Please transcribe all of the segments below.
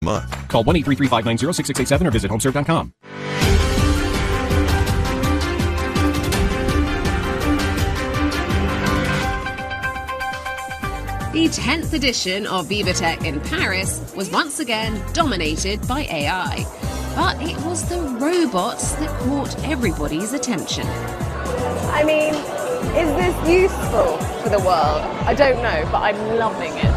month. Call 1-833-590-6687 or visit homeserve.com. The 10th edition of VivaTech in Paris was once again dominated by AI. But it was the robots that caught everybody's attention. I mean, is this useful for the world? I don't know, but I'm loving it.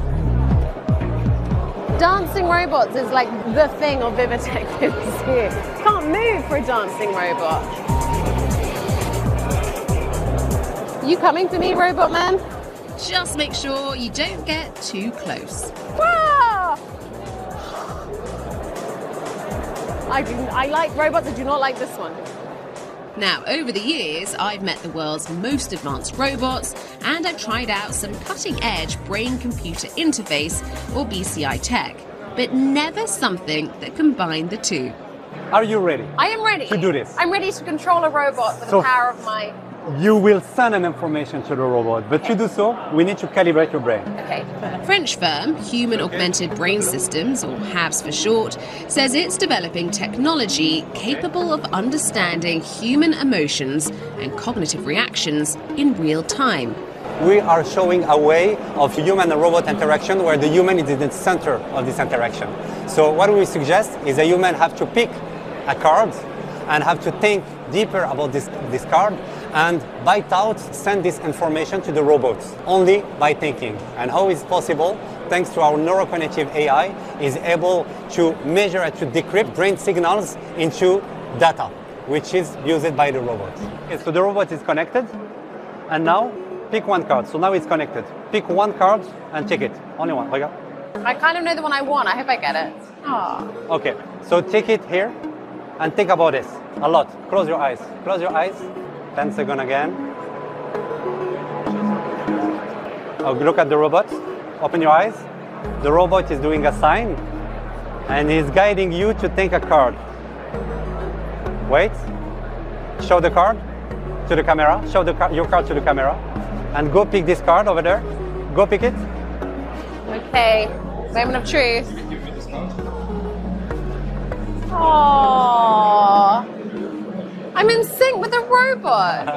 Dancing robots is like the thing of VivaTech this year. Can't move for a dancing robot. You coming for me, Robot Man? Just make sure you don't get too close. Wow! I like robots, I do not like this one. Now, over the years, I've met the world's most advanced robots, and I've tried out some cutting-edge brain-computer interface, or BCI tech, but never something that combined the two. Are you ready? I am ready to do this. I'm ready to control a robot with the power of my... You will send an information to the robot, but to do so, we need to calibrate your brain. Okay. French firm Human Augmented Brain Systems, or HABS for short, says it's developing technology capable of understanding human emotions and cognitive reactions in real time. We are showing a way of human and robot interaction where the human is in the center of this interaction. So what we suggest is a human have to pick a card and have to think deeper about this card, and by thought send this information to the robots only by thinking. And how is possible? Thanks to our neurocognitive AI is able to measure and to decrypt brain signals into data, which is used by the robot. Okay, so the robot is connected, and now pick one card. So now it's connected. Pick one card and take it. Only one. Regarde. I kind of know the one I want. I hope I get it. Oh. Okay, so take it here and think about this a lot. Close your eyes. Close your eyes. 10 seconds again. Oh, look at the robot. Open your eyes. The robot is doing a sign and he's guiding you to take a card. Wait. Show the card to the camera. Show your card to the camera. And go pick this card over there. Go pick it. Okay. Moment of truth. Aww. I'm in sync with the robot.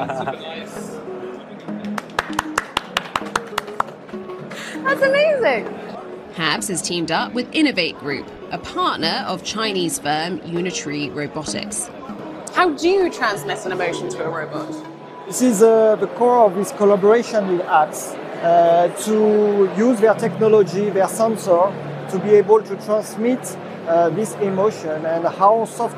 That's amazing. HABS has teamed up with Innovate Group, a partner of Chinese firm Unitree Robotics. How do you transmit an emotion to a robot? This is the core of this collaboration with HABS to use their technology, their sensor, to be able to transmit this emotion, and how soft